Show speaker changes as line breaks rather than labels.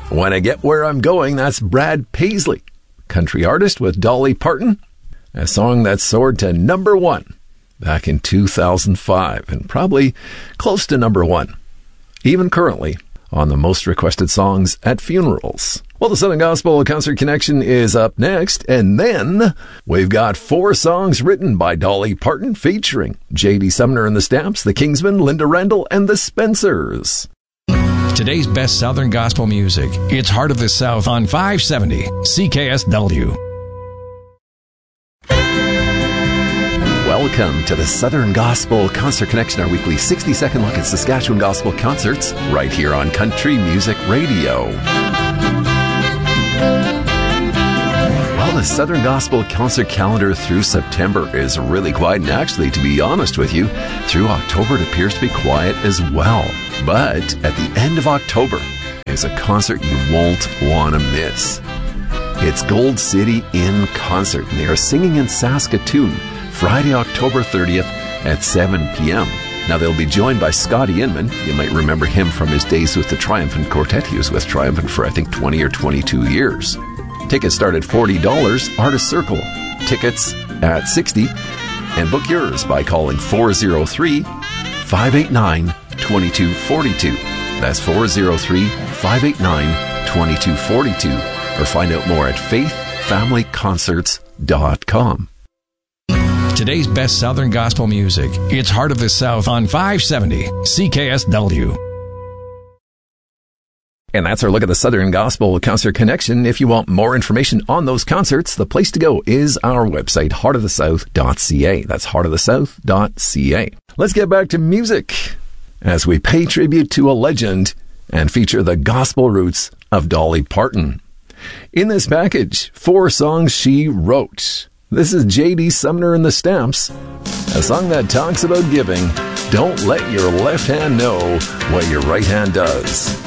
When I Get Where I'm Going, that's Brad Paisley, country artist with Dolly Parton, a song that soared to number 1 back in 2005 and probably close to number 1, even currently on the most requested songs at funerals. Well, the Southern Gospel Concert Connection is up next, and then we've got 4 songs written by Dolly Parton featuring J.D. Sumner and the Stamps, the Kingsmen, Linda Randall, and the Spencers.
Today's best Southern gospel music. It's Heart of the South on 570 CKSW.
Welcome to the Southern Gospel Concert Connection, our weekly 60-second look at Saskatchewan gospel concerts right here on Country Music Radio. Well, the Southern Gospel concert calendar through September is really quiet, and actually, to be honest with you, through October it appears to be quiet as well. But at the end of October is a concert you won't want to miss. It's Gold City in concert, and they are singing in Saskatoon Friday, October 30th at 7 p.m. Now, they'll be joined by Scotty Inman. You might remember him from his days with the Triumphant Quartet. He was with Triumphant for, I think, 20 or 22 years. Tickets start at $40, Artist Circle tickets at $60, and book yours by calling 403-589-2242. That's 403-589-2242, or find out more at faithfamilyconcerts.com.
Today's best Southern gospel music. It's Heart of the South on 570 CKSW.
And that's our look at the Southern Gospel Concert Connection. If you want more information on those concerts, the place to go is our website, heartofthesouth.ca. That's heartofthesouth.ca. Let's get back to music as we pay tribute to a legend and feature the gospel roots of Dolly Parton. In this package, 4 songs she wrote. This is J.D. Sumner and the Stamps, a song that talks about giving. Don't let your left hand know what your right hand does.